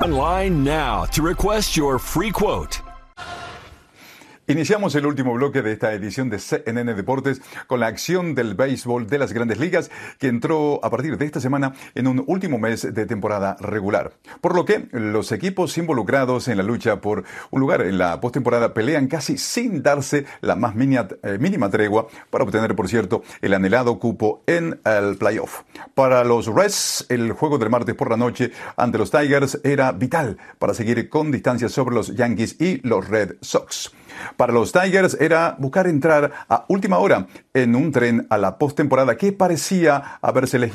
online now to request your free quote. Iniciamos el último bloque de esta edición de CNN Deportes con la acción del béisbol de las Grandes Ligas que entró a partir de esta semana en un último mes de temporada regular. Por lo que los equipos involucrados en la lucha por un lugar en la postemporada pelean casi sin darse la más mínima tregua para obtener, por cierto, el anhelado cupo en el playoff. Para los Reds, el juego del martes por la noche ante los Tigers era vital para seguir con distancia sobre los Yankees y los Red Sox. Para los Tigers era buscar entrar a última hora en un tren a la postemporada que parecía haberse elegido